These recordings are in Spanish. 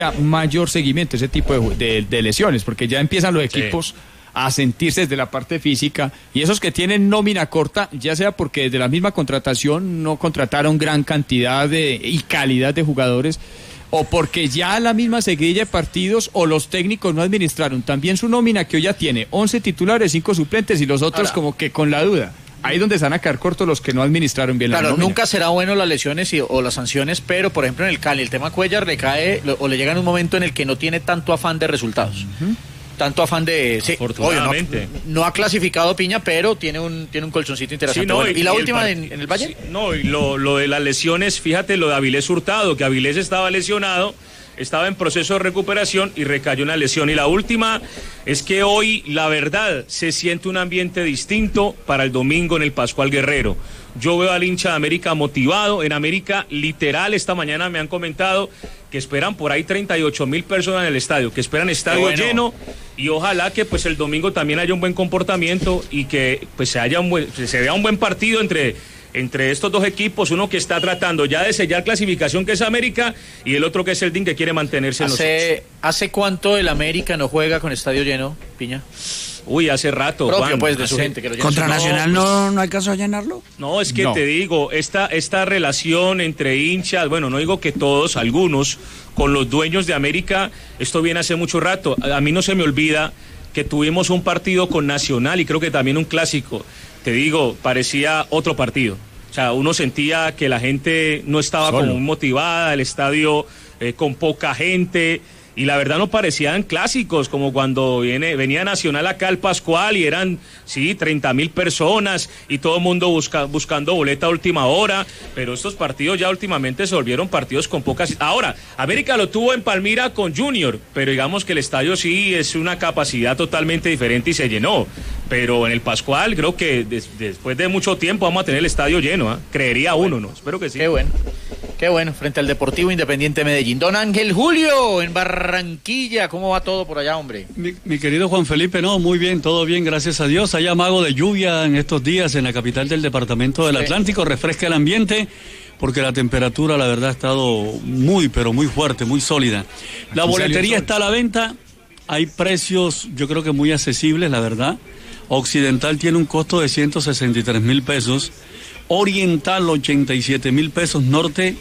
mayor seguimiento, ese tipo de lesiones, porque ya empiezan los equipos a sentirse desde la parte física, y esos que tienen nómina corta, ya sea porque desde la misma contratación no contrataron gran cantidad y calidad de jugadores, o porque ya la misma seguidilla de partidos o los técnicos no administraron también su nómina, que hoy ya tiene 11 titulares, 5 suplentes y los otros como que con la duda. Ahí donde se van a quedar cortos los que no administraron bien la nómina. Claro, nunca será bueno las lesiones o las sanciones, pero por ejemplo en el Cali el tema Cuellar le cae o le llega en un momento en el que no tiene tanto afán de resultados. Tanto afán de... Sí, afortunadamente. No ha clasificado Piña, pero tiene un colchoncito interesante. Sí, no, ¿Y la última en el Valle? Sí, no, y lo de las lesiones, fíjate lo de Avilés Hurtado, que Avilés estaba lesionado, estaba en proceso de recuperación y recayó una lesión. Y la última es que hoy, la verdad, se siente un ambiente distinto para el domingo en el Pascual Guerrero. Yo veo al hincha de América motivado. En América, literal, esta mañana me han comentado que esperan por ahí 38,000 personas en el estadio, que esperan estadio lleno, y ojalá que pues el domingo también haya un buen comportamiento y que pues se vea un buen partido entre estos dos equipos, uno que está tratando ya de sellar clasificación, que es América, y el otro que es el DIN, que quiere mantenerse en los... ¿Hace cuánto el América no juega con estadio lleno, Piña? Uy, hace rato, propio, Juan, pues, de su gente. Que lo ¿Contra Nacional no alcanzó a llenarlo? No, es que te digo, esta relación entre hinchas, bueno, no digo que todos, algunos, con los dueños de América, esto viene hace mucho rato. A mí no se me olvida que tuvimos un partido con Nacional y creo que también un clásico. Te digo, parecía otro partido. O sea, uno sentía que la gente no estaba como muy motivada, el estadio con poca gente, y la verdad no parecían clásicos como cuando venía Nacional acá al Pascual y eran, 30,000 personas y todo el mundo buscando boleta a última hora, pero estos partidos ya últimamente se volvieron partidos con pocas... Ahora, América lo tuvo en Palmira con Junior, pero digamos que el estadio sí es una capacidad totalmente diferente y se llenó, pero en el Pascual creo que después de mucho tiempo vamos a tener el estadio lleno, creería uno, ¿no? Espero que sí. Qué bueno, frente al Deportivo Independiente Medellín. Don Ángel Julio, en Barranquilla, ¿cómo va todo por allá, hombre? Mi querido Juan Felipe, no, muy bien, todo bien, gracias a Dios. Hay amago de lluvia en estos días en la capital del departamento del Atlántico, refresca el ambiente, porque la temperatura, la verdad, ha estado muy, pero muy fuerte, muy sólida. La boletería está a la venta, hay precios, yo creo que muy accesibles, la verdad. Occidental tiene un costo de 163,000 pesos. Oriental 87,000 pesos, Norte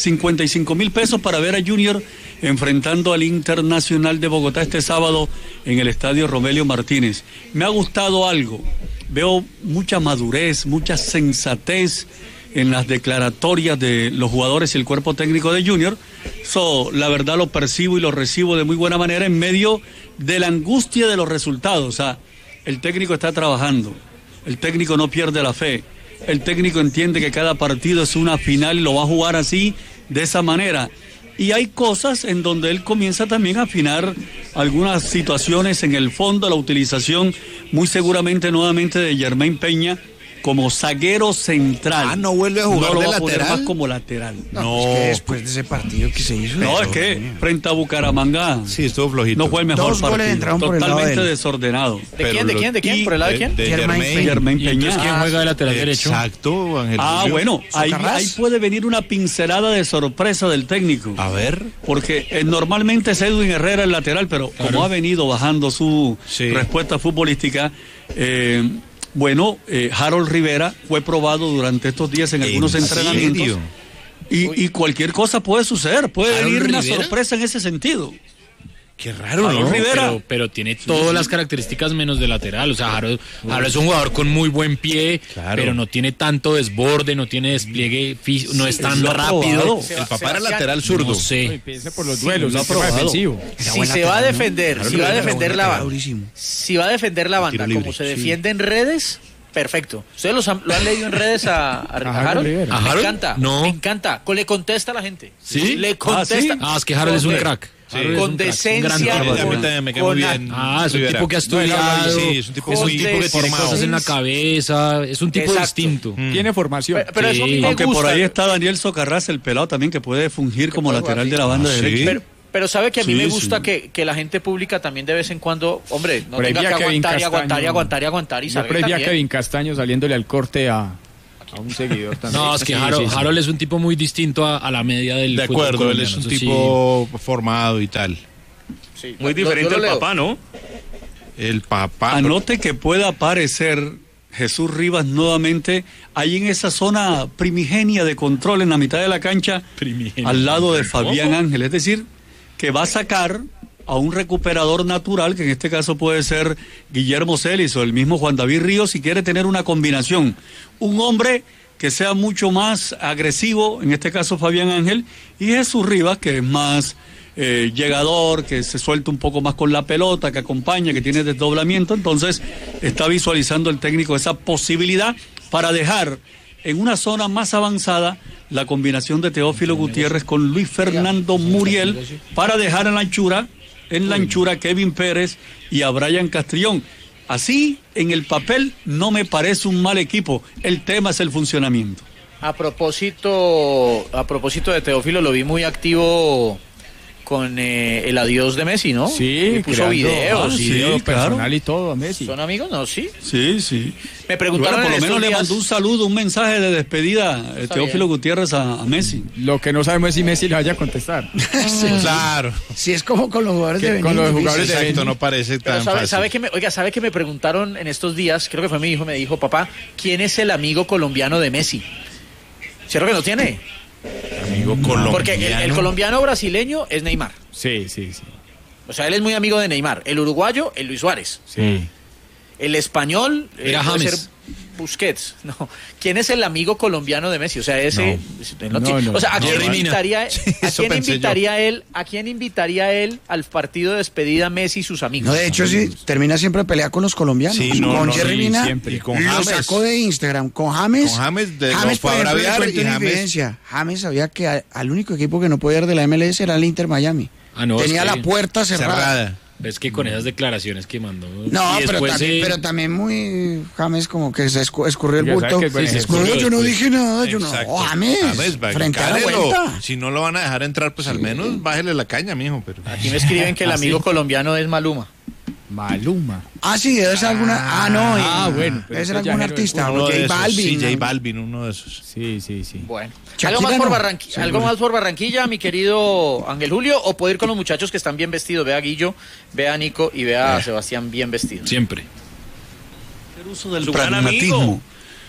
55,000 pesos para ver a Junior enfrentando al Internacional de Bogotá este sábado en el estadio Romelio Martínez. Me ha gustado algo, veo mucha madurez, mucha sensatez en las declaratorias de los jugadores y el cuerpo técnico de Junior. La verdad lo percibo y lo recibo de muy buena manera en medio de la angustia de los resultados. O sea, el técnico está trabajando, el técnico no pierde la fe. El técnico entiende que cada partido es una final y lo va a jugar así, de esa manera. Y hay cosas en donde él comienza también a afinar algunas situaciones en el fondo, la utilización muy seguramente nuevamente de Germain Peña como zaguero central. ¿No vuelve a jugar no de lo va a poner lateral? más como lateral. No, es que después de ese partido que se hizo... No, es que frente a Bucaramanga... Sí, estuvo flojito. No fue el mejor 2 goles partido. entraron por el lado Totalmente de él. desordenado. ¿De quién? ¿Por el lado de quién? De Germain Peña. Entonces, ¿quién juega de lateral derecho? Exacto, Ángel Julio. Bueno, ahí puede venir una pincelada de sorpresa del técnico. A ver. Porque normalmente es Edwin Herrera el lateral, pero como ha venido bajando su respuesta futbolística, Harold Rivera fue probado durante estos días en algunos entrenamientos. Y cualquier cosa puede suceder, puede venir una sorpresa en ese sentido. Qué raro, Harold ¿no? Rivera. Pero tiene todas las características menos de lateral. O sea, Harold es un jugador con muy buen pie, pero no tiene tanto desborde, no tiene despliegue físico, no es tan rápido. El papá era lateral zurdo. No sé. Empieza por los duelos, lo ha el tema probado. defensivo. Si se va a defender, si va a defender la banda, durísimo. si va a defender la banda como se defiende en redes, perfecto. ¿Ustedes lo han leído en redes a Harold? Rivera. ¿A Harold? Me encanta, No. me encanta. Le contesta a la gente. ¿Sí? Le contesta. Es que Harold es un crack. Con decencia, A mí también me queda muy bien. Es un tipo que ha estudiado, Sí, es un tipo con muy tiene formado. cosas en la cabeza, es un tipo Exacto. distinto. Tiene formación. Pero eso a mí me Aunque gusta. por ahí está Daniel Socarrás, el pelado también, que puede fungir como puede lateral jugar, de la banda derecha. Pero sabe que a mí Sí, me gusta sí. que la gente pública también de vez en cuando, hombre, no Por ahí tenga vi que a Kevin aguantar y Castaño. aguantar y aguantar y Yo salga previa a también. Kevin Castaño saliéndole al corte a a un seguidor también. No, es que Harold es un tipo muy distinto a la media del De fútbol acuerdo, él es colombiano, un eso tipo formado y tal. Sí. Muy diferente Yo lo al leo. papá, ¿no? El papá. Anote que pueda aparecer Jesús Rivas nuevamente ahí en esa zona primigenia de control en la mitad de la cancha, al lado de Fabián Ángel. Es decir, que va a sacar a un recuperador natural, que en este caso puede ser Guillermo Celis o el mismo Juan David Ríos, si quiere tener una combinación. Un hombre que sea mucho más agresivo, en este caso Fabián Ángel, y Jesús Rivas, que es más llegador, que se suelta un poco más con la pelota, que acompaña, que tiene desdoblamiento. Entonces está visualizando el técnico esa posibilidad para dejar en una zona más avanzada la combinación de Teófilo Gutiérrez con Luis Fernando Muriel, para dejar en la anchura a Kevin Pérez y a Brian Castrillón. Así, en el papel, no me parece un mal equipo. El tema es el funcionamiento. A propósito de Teófilo, lo vi muy activo con el adiós de Messi, ¿no? Sí, y puso videos. sí, video claro. personal y todo a Messi. ¿Son amigos? No, sí. Sí, sí. Me preguntaron Bueno, por lo en menos estos le días- mandó un saludo, un mensaje de despedida Teófilo bien. Gutiérrez a Messi. Lo que no sabemos es si Messi le vaya a contestar. Claro. Si es como con los jugadores de Que Benín. con los difícil. jugadores de Exacto, Benín. no parece Pero tan sabe fácil. ¿sabe que me preguntaron en estos días? Creo que fue mi hijo, me dijo, papá, ¿quién es el amigo colombiano de Messi? ¿Cierto que no tiene? Amigo colombiano. Porque el colombiano brasileño es Neymar. Sí, sí, sí. O sea, él es muy amigo de Neymar. El uruguayo, el Luis Suárez. Sí. El español, Era puede James. ser Busquets. No. ¿Quién es el amigo colombiano de Messi? O sea, ese... No, no. O sea, ¿a quién Jerry Mina. invitaría, eso pensé ¿a quién invitaría él al partido de despedida Messi y sus amigos? No, de hecho, sí, termina siempre pelea con los colombianos. Sí, no, con no, Jerry sí, Mina, siempre. Y con lo James. sacó de Instagram. Con James. Con James lo James, fue a por ejemplo, braviar le cuento y una James- evidencia. James sabía que al único equipo que no podía ir de la MLS era el Inter Miami. Ah, no, Tenía es que- la puerta cerrada. Cerrada. Es que con esas declaraciones que mandó. No, y pero después también, se- pero también muy James como que se escurrió el Ya sabe bulto. que es buen Sí, se ejemplo. No, escurrió yo no después. dije nada, yo no. Exacto. Oh, James, frente a la encárelo. vuelta. Si no lo van a dejar entrar, pues al menos bájele la caña, mijo. Pero... Aquí me escriben que el amigo ¿sí? colombiano es Maluma. Maluma. Ah, sí, debe ser alguna. Ah, no. bueno, pero Debe ser eso ya algún es artista. Uno o de J esos, Balvin. sí, J ¿no? Balvin, uno de esos. Sí, sí, sí. Bueno. Shakira ¿Algo más, no. ¿Algo más por Barranquilla, mi querido Ángel Julio? ¿O puedo ir con los muchachos que están bien vestidos? Ve a Guillo, ve a Nico y ve a Sebastián bien vestidos. Siempre. Hacer uso del Su gran pragmatismo. amigo.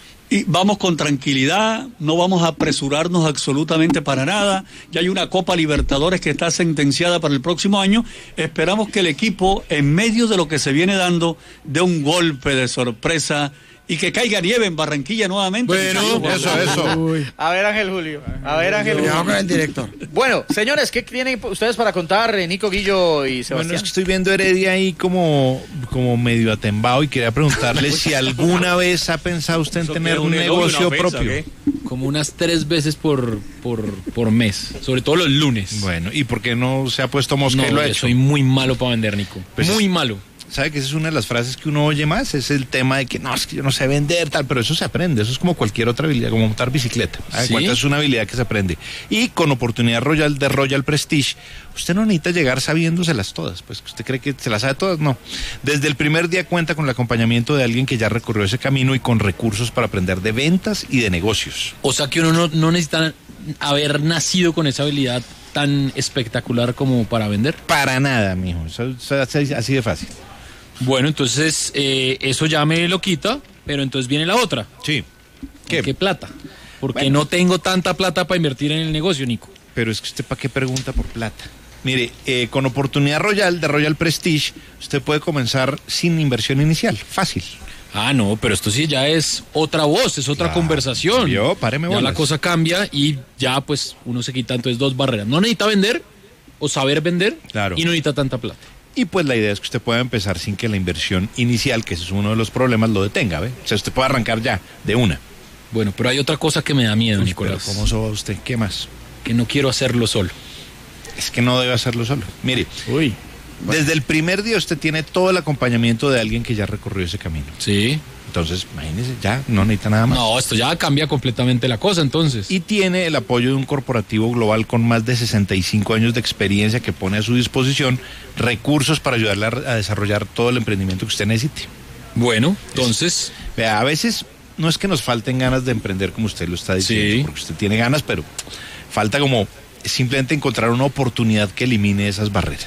Y vamos con tranquilidad, no vamos a apresurarnos absolutamente para nada. Ya hay una Copa Libertadores que está sentenciada para el próximo año. Esperamos que el equipo, en medio de lo que se viene dando, dé un golpe de sorpresa y que caiga nieve en Barranquilla nuevamente. Bueno, eso. A ver, Ángel Julio. A ver, Ángel Cuidado con Julio. el director. Bueno, señores, ¿qué tienen ustedes para contar, Nico, Guillo y Bueno, Sebastián? es que estoy viendo a Heredia ahí como medio atembado y quería preguntarle si alguna vez ha pensado usted en Eso tener queda un un elogio, negocio una ofensa, propio. ¿qué? Como unas 3 veces por mes. Sobre todo los lunes. Bueno, ¿y por qué no se ha puesto mosca y No, lo ha yo hecho? soy muy malo para vender, Nico. Pues muy es- malo. ¿Sabe que esa es una de las frases que uno oye más? Es el tema de que no, es que yo no sé vender, tal, pero eso se aprende. Eso es como cualquier otra habilidad, como montar bicicleta. ¿Sí? Es una habilidad que se aprende. Y con oportunidad Royal de Royal Prestige, usted no necesita llegar sabiéndoselas todas. Pues usted cree que se las sabe todas, no. Desde el primer día cuenta con el acompañamiento de alguien que ya recorrió ese camino y con recursos para aprender de ventas y de negocios. O sea que uno no necesita haber nacido con esa habilidad tan espectacular como para vender. Para nada, mijo. Eso es así de fácil. Bueno, entonces eso ya me lo quita, pero entonces viene la otra. Sí. ¿Qué plata? Porque no tengo tanta plata para invertir en el negocio, Nico. Pero es que usted para qué pregunta por plata. Mire, con oportunidad Royal de Royal Prestige, usted puede comenzar sin inversión inicial. Fácil. Ah, no, pero esto sí ya es otra voz, es otra Claro. conversación. Vio, páreme ya bolas. la cosa cambia y ya pues uno se quita entonces 2 barreras. No necesita vender o saber vender Claro. y no necesita tanta plata. Y pues la idea es que usted pueda empezar sin que la inversión inicial, que ese es uno de los problemas, lo detenga, ¿ve? O sea, usted puede arrancar ya, de una. Bueno, pero hay otra cosa que me da miedo, Pero Nicolás. ¿cómo soba usted? ¿Qué más? Que no quiero hacerlo solo. Es que no debe hacerlo solo. Mire, Uy. desde el primer día usted tiene todo el acompañamiento de alguien que ya recorrió ese camino. Sí. Entonces, imagínese, ya no necesita nada más. No, esto ya cambia completamente la cosa entonces. Y tiene el apoyo de un corporativo global con más de 65 años de experiencia que pone a su disposición recursos para ayudarle a desarrollar todo el emprendimiento que usted necesite. Bueno, entonces, Vea, a veces no es que nos falten ganas de emprender como usted lo está diciendo, porque usted tiene ganas, pero falta como simplemente encontrar una oportunidad que elimine esas barreras.